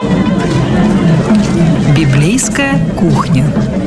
Библейская кухня.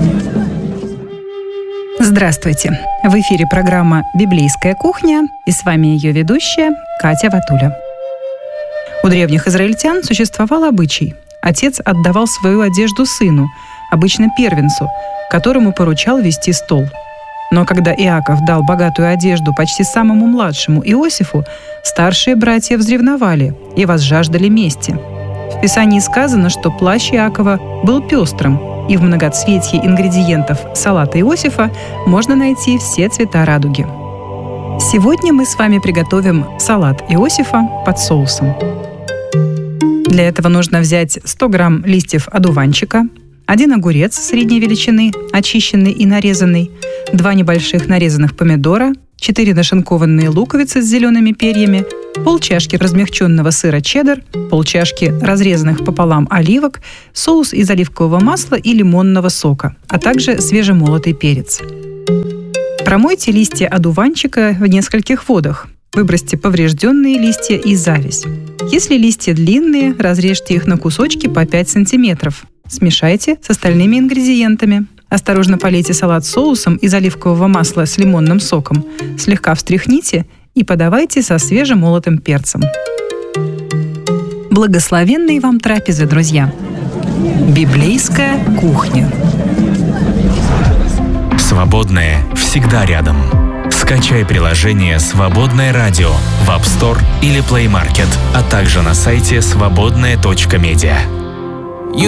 Здравствуйте! В эфире программа «Библейская кухня» и с вами ее ведущая Катя Ватуля. У древних израильтян существовал обычай. Отец отдавал свою одежду сыну, обычно первенцу, которому поручал вести стол. Но когда Иаков дал богатую одежду почти самому младшему Иосифу, старшие братья взревновали и возжаждали мести. В Писании сказано, что плащ Иакова был пестрым, и в многоцветье ингредиентов салата Иосифа можно найти все цвета радуги. Сегодня мы с вами приготовим салат Иосифа под соусом. Для этого нужно взять 100 грамм листьев одуванчика, 1 огурец средней величины, очищенный и нарезанный, 2 небольших нарезанных помидора, 4 нашинкованные луковицы с зелеными перьями, полчашки размягченного сыра чеддер, полчашки разрезанных пополам оливок, соус из оливкового масла и лимонного сока, а также свежемолотый перец. Промойте листья одуванчика в нескольких водах. Выбросьте поврежденные листья и завязь. Если листья длинные, разрежьте их на кусочки по 5 сантиметров. Смешайте с остальными ингредиентами. Осторожно полейте салат соусом из оливкового масла с лимонным соком. Слегка встряхните и подавайте со свежемолотым перцем. Благословенной вам трапезы, друзья! Библейская кухня. Свободное всегда рядом. Скачай приложение «Свободное радио» в App Store или Play Market, а также на сайте свободное.медиа.